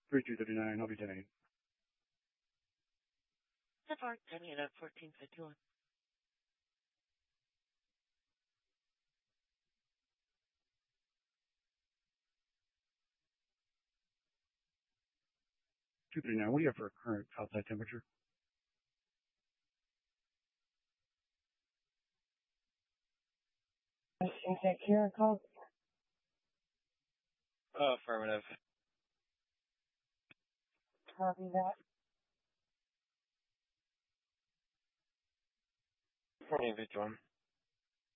3239, I'll be 10-8. Support 10-8 at 1451. What do you have for a current outside temperature? Is that Kira call? Affirmative. Copy that. 1451.